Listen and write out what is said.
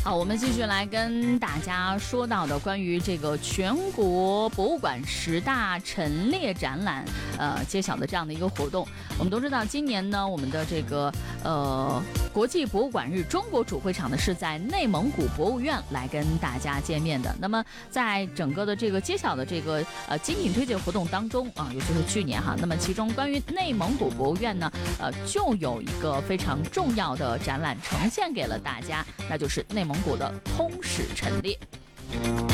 好，我们继续来跟大家说到的关于这个全国博物馆10大陈列展览，揭晓的这样的一个活动。我们都知道，今年呢，我们的这个国际博物馆日中国主会场呢是在内蒙古博物院来跟大家见面的。那么在整个的这个揭晓的这个精品推荐活动当中啊，尤其是去年哈，那么其中关于内蒙古博物院呢，就有一个非常重要的展览呈现给了大家，那就是内蒙古的通史陈列。